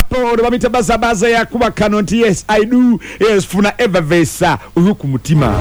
pineapple bamita bazabaza yakuba kano nti yes I do yes funa evervesa uyu ku mutima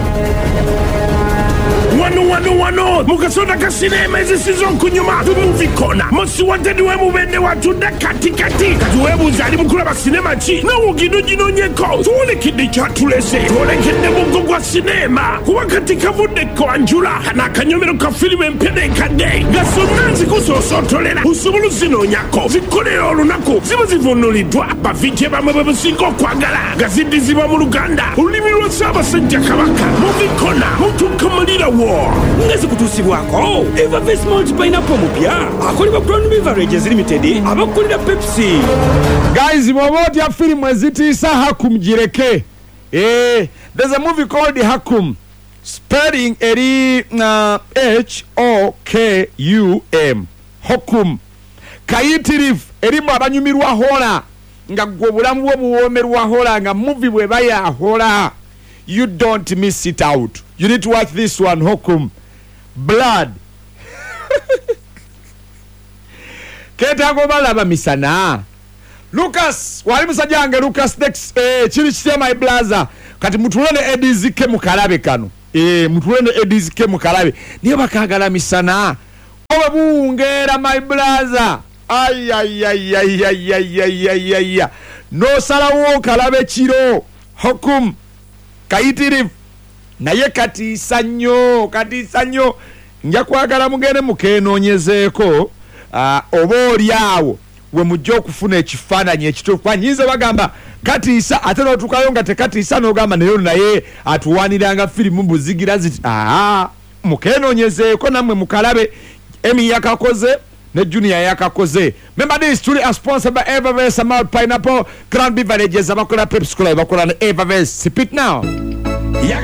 wano mukasoda ka sinema ezisizo kunyuma movie corner mosi wanted we mubende watu da katikati katuwebuza ali mukulaba sinema ki nawugino ginonyeko tuwulekidde kyatulese tuwulekedde mugo gwa sinema kuba kati kavudde kwanjula kana akanyomero ka filimu empene enkadde nga zonna nzikusoosotolera usobola zinonyako zikolera olunaku ziba zivunuliddwa bavije bamwe bwe businga okwagala nga ziddizibwa mu Luganda olulimi lwa Ssaabasajja Kabaka movie corner mutukamalira wo ngeze kutusibwako Evervest Malt Pineapple mupya akolebwa Crown Beverages Limited abakulira Pepsi. Guys, mwaboti ya filimu ezitiisa Hakum jireke. There's a movie called Hakum, spelling eri H-O-K-U-M. Hakum. Kayitirifu eri mwabanyumirwa hola nga gwobulamu bwo buwomerwa hola nga movie bweba ya hola. You don't miss it out. You need to watch this one, Hakum. Blood. Keta balaba misana. Lucas, wali musajange Lucas next chiri chitema iblaza kati mutulene edizike mukalabe kano. Mutulene edizike mukalabe. Niyo bakagala misana. Oba buungera my blaza. Ay. No salawo kalabe chiro. Hakum. Kayitirifu naye kati sanyo nja kwagala mugende mukenoonyezeeko oba oli awo we mujja okufuna ekifaananyi ekituufu anyinza bagamba katiisa ate n'otuukayo nga tekatiisa n'ogamba naye atuwaaniranga firimu buzigira ziti mukenoonyezeeko nammwe mukalabe Emi yakakoze ne Junior yakakoze. Remember this truly are sponsored by Evervest Malt Pineapple, Crown Beverages abakola Pepsi Cola bakola na Evervest. Sip it now.